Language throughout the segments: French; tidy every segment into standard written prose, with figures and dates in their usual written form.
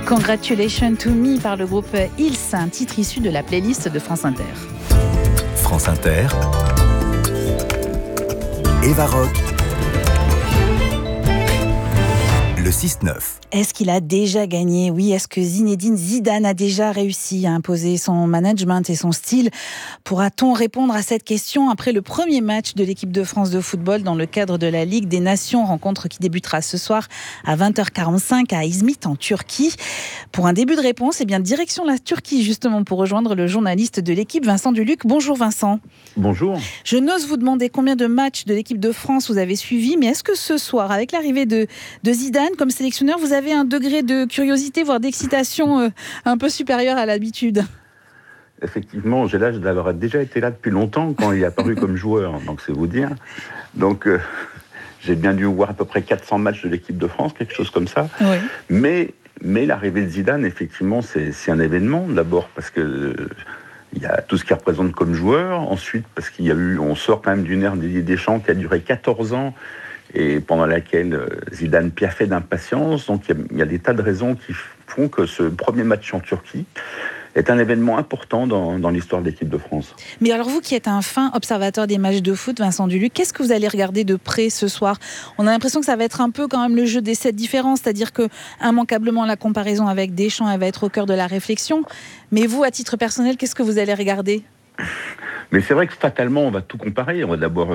Congratulations to Me par le groupe Hills, un titre issu de la playlist de France Inter. France Inter, Eva Rock, le 6-9. Est-ce qu'il a déjà gagné ? Oui, est-ce que Zinedine Zidane a déjà réussi à imposer son management et son style ? Pourra-t-on répondre à cette question après le premier match de l'équipe de France de football dans le cadre de la Ligue des Nations, rencontre qui débutera ce soir à 20h45 à Izmit en Turquie. Pour un début de réponse, direction la Turquie justement pour rejoindre le journaliste de l'équipe Vincent Duluc. Bonjour Vincent. Bonjour. Je n'ose vous demander combien de matchs de l'équipe de France vous avez suivis, mais est-ce que ce soir, avec l'arrivée de Zidane comme sélectionneur, vous avez un degré de curiosité, voire d'excitation un peu supérieur à l'habitude ? Effectivement, j'ai l'âge d'avoir déjà été là depuis longtemps quand il est apparu comme joueur, donc c'est vous dire. Donc j'ai bien dû voir à peu près 400 matchs de l'équipe de France, quelque chose comme ça. Oui. Mais l'arrivée de Zidane, effectivement, c'est un événement, d'abord parce que il y a tout ce qu'il représente comme joueur, ensuite parce on sort quand même d'une ère Didier Deschamps qui a duré 14 ans, et pendant laquelle Zidane piaffait d'impatience. Donc il y a des tas de raisons qui font que ce premier match en Turquie est un événement important dans l'histoire de l'équipe de France. Mais alors vous qui êtes un fin observateur des matchs de foot, Vincent Duluc, qu'est-ce que vous allez regarder de près ce soir ? On a l'impression que ça va être un peu quand même le jeu des 7 différents, c'est-à-dire que immanquablement la comparaison avec Deschamps, elle va être au cœur de la réflexion. Mais vous, à titre personnel, qu'est-ce que vous allez regarder ? Mais c'est vrai que fatalement, on va tout comparer. On va d'abord,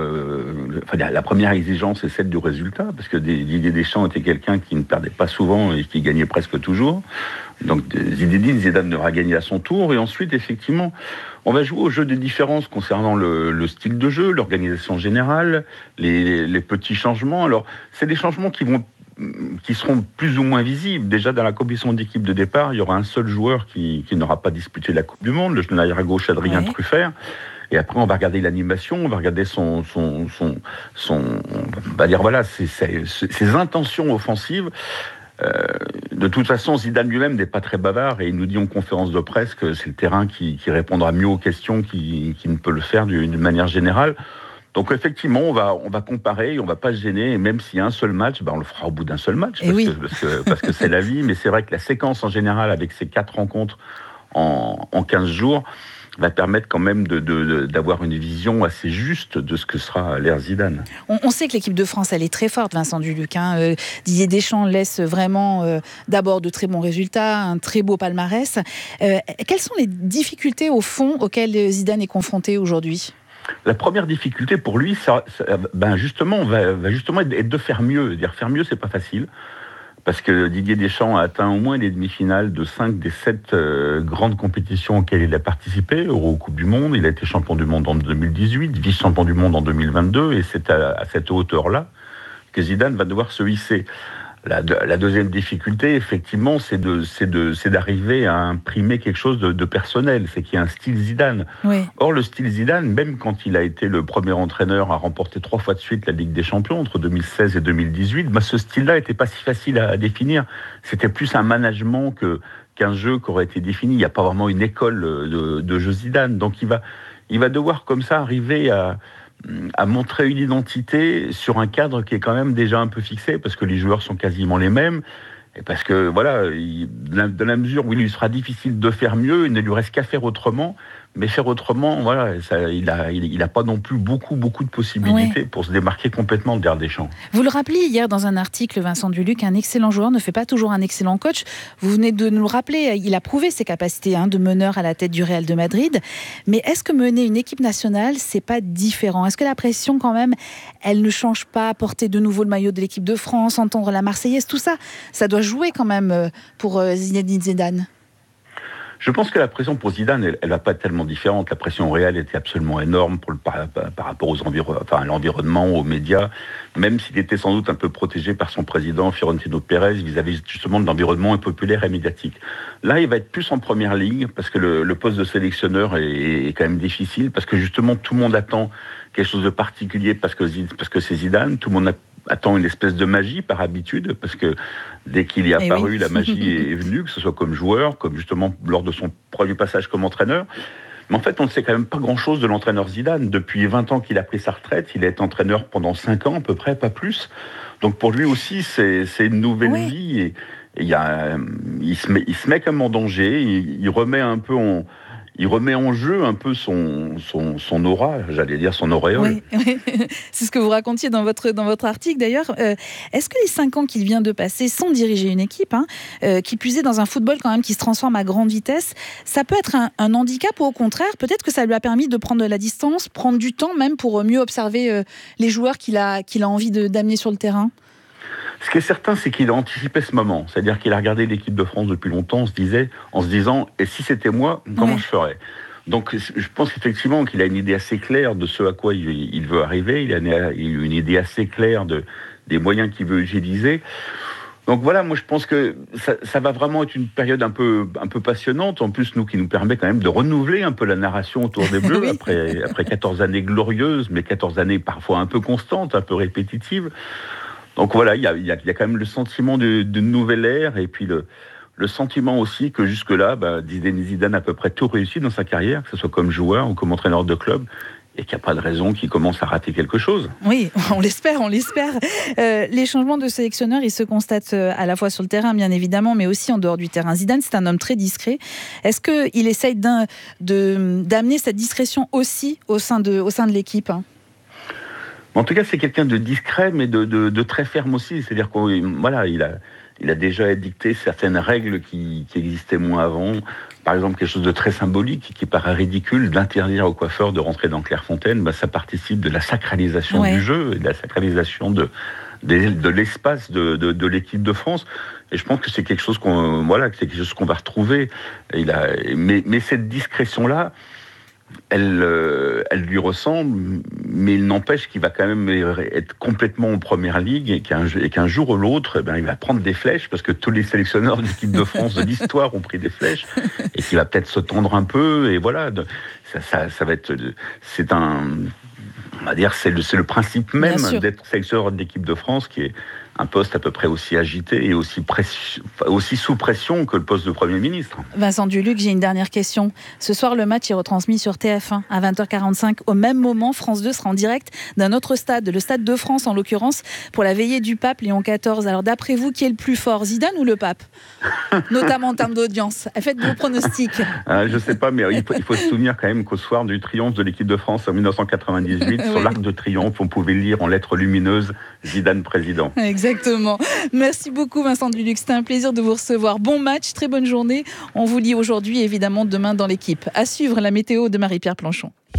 la première exigence, c'est celle du résultat, parce que Didier Deschamps était quelqu'un qui ne perdait pas souvent et qui gagnait presque toujours. Donc Zidane devra gagner à son tour. Et ensuite, effectivement, on va jouer au jeu des différences concernant le style de jeu, l'organisation générale, les petits changements. Alors, c'est des changements qui seront plus ou moins visibles. Déjà, dans la composition d'équipe de départ, il y aura un seul joueur qui n'aura pas disputé la Coupe du Monde, le genou arrière gauche Adrien Truffert. Et après, on va regarder l'animation, on va regarder son on va dire voilà, ses intentions offensives. De toute façon, Zidane lui-même n'est pas très bavard et il nous dit en conférence de presse que c'est le terrain qui répondra mieux aux questions qui ne peut le faire d'une manière générale. Donc effectivement, on va comparer, on va pas se gêner, et même s'il y a un seul match, on le fera au bout d'un seul match, parce que c'est la vie, mais c'est vrai que la séquence en général, avec ces 4 rencontres en 15 jours, va permettre quand même d'avoir une vision assez juste de ce que sera l'ère Zidane. On sait que l'équipe de France, elle est très forte, Vincent Duluc. Didier Deschamps laisse vraiment d'abord de très bons résultats, un très beau palmarès. Quelles sont les difficultés au fond auxquelles Zidane est confronté aujourd'hui ? La première difficulté pour lui, va justement être de faire mieux. Dire faire mieux, c'est pas facile. Parce que Didier Deschamps a atteint au moins les demi-finales de 5 des 7 grandes compétitions auxquelles il a participé. Euro, Coupe du Monde, il a été champion du monde en 2018, vice-champion du monde en 2022, et c'est à cette hauteur-là que Zidane va devoir se hisser. La deuxième difficulté, effectivement, c'est d'arriver à imprimer quelque chose de personnel, c'est qu'il y a un style Zidane. Oui. Or, le style Zidane, même quand il a été le premier entraîneur à remporter 3 fois de suite la Ligue des Champions, entre 2016 et 2018, ce style-là n'était pas si facile à définir. C'était plus un management qu'un jeu qui aurait été défini. Il n'y a pas vraiment une école de jeu Zidane. Donc, il va devoir comme ça arriver à montrer une identité sur un cadre qui est quand même déjà un peu fixé, parce que les joueurs sont quasiment les mêmes, et parce que voilà, dans la mesure où il lui sera difficile de faire mieux, il ne lui reste qu'à faire autrement. Mais faire autrement, voilà, il a pas non plus beaucoup de possibilités pour se démarquer complètement de Deschamps. Vous le rappeliez hier dans un article, Vincent Duluc, un excellent joueur ne fait pas toujours un excellent coach. Vous venez de nous le rappeler, il a prouvé ses capacités de meneur à la tête du Real de Madrid. Mais est-ce que mener une équipe nationale, c'est pas différent ? Est-ce que la pression, quand même, elle ne change pas ? Porter de nouveau le maillot de l'équipe de France, entendre la Marseillaise, tout ça, ça doit jouer quand même pour Zinedine Zidane. Je pense que la pression pour Zidane, elle va pas être tellement différente. La pression réelle était absolument énorme par rapport à l'environnement, aux médias, même s'il était sans doute un peu protégé par son président Florentino Pérez vis-à-vis justement de l'environnement impopulaire et médiatique. Là, il va être plus en première ligne parce que le poste de sélectionneur est quand même difficile, parce que justement tout le monde attend quelque chose de particulier parce que c'est Zidane. Tout le monde attend une espèce de magie par habitude, parce que dès qu'il est apparu, la magie est venue, que ce soit comme joueur, comme justement lors de son premier passage comme entraîneur. Mais en fait, on ne sait quand même pas grand-chose de l'entraîneur Zidane. Depuis 20 ans qu'il a pris sa retraite, il a été entraîneur pendant 5 ans à peu près, pas plus. Donc pour lui aussi, c'est une nouvelle vie. Et il se met quand même en danger, il remet en jeu un peu son aura, j'allais dire son auréole. Oui. C'est ce que vous racontiez dans votre article d'ailleurs. Est-ce que les 5 ans qu'il vient de passer sans diriger une équipe, qui plus est dans un football quand même qui se transforme à grande vitesse, ça peut être un handicap ou au contraire, peut-être que ça lui a permis de prendre de la distance, prendre du temps même pour mieux observer les joueurs qu'il a envie d'amener sur le terrain? Ce qui est certain, c'est qu'il a anticipé ce moment. C'est-à-dire qu'il a regardé l'équipe de France depuis longtemps, en se disant, et si c'était moi, comment je ferais ? Donc, je pense effectivement qu'il a une idée assez claire de ce à quoi il veut arriver. Il a une idée assez claire des moyens qu'il veut utiliser. Donc voilà, moi je pense que ça va vraiment être une période un peu passionnante. En plus, qui nous permet quand même de renouveler un peu la narration autour des Bleus après 14 années glorieuses, mais 14 années parfois un peu constantes, un peu répétitives. Donc voilà, il y a quand même le sentiment d'une nouvelle ère et puis le sentiment aussi que jusque-là, Zidane a à peu près tout réussi dans sa carrière, que ce soit comme joueur ou comme entraîneur de club, et qu'il n'y a pas de raison qu'il commence à rater quelque chose. Oui, on l'espère. Les changements de sélectionneur, ils se constatent à la fois sur le terrain, bien évidemment, mais aussi en dehors du terrain. Zidane, c'est un homme très discret. Est-ce qu'il essaye d'amener cette discrétion aussi au sein de l'équipe ? En tout cas, c'est quelqu'un de discret, mais de très ferme aussi. C'est-à-dire qu'il a déjà édicté certaines règles qui existaient moins avant. Par exemple, quelque chose de très symbolique, qui paraît ridicule, d'interdire aux coiffeurs de rentrer dans Clairefontaine. Ça participe de la sacralisation du jeu et de la sacralisation de l'espace de l'équipe de France. Et je pense que c'est quelque chose qu'on va retrouver. Mais cette discrétion-là, elle lui ressemble, mais il n'empêche qu'il va quand même être complètement en première ligue et qu'un jour ou l'autre, il va prendre des flèches parce que tous les sélectionneurs de l'équipe de France de l'histoire ont pris des flèches et qu'il va peut-être se tendre un peu et voilà. Ça va être, on va dire, c'est le principe même d'être sélectionneur de l'équipe de France qui est un poste à peu près aussi agité et aussi sous pression que le poste de Premier ministre. Vincent Duluc, j'ai une dernière question. Ce soir, le match est retransmis sur TF1 à 20h45. Au même moment, France 2 sera en direct d'un autre stade, le Stade de France en l'occurrence, pour la veillée du pape Léon XIV. Alors d'après vous, qui est le plus fort, Zidane ou le pape ? Notamment en termes d'audience. Faites vos pronostics. Je ne sais pas, mais il faut se souvenir quand même qu'au soir du triomphe de l'équipe de France en 1998, sur l'Arc de Triomphe, on pouvait lire en lettres lumineuses Zidane président. Exactement. Merci beaucoup Vincent Duluc, c'était un plaisir de vous recevoir. Bon match, très bonne journée. On vous lit aujourd'hui, évidemment, demain dans l'équipe. À suivre la météo de Marie-Pierre Planchon.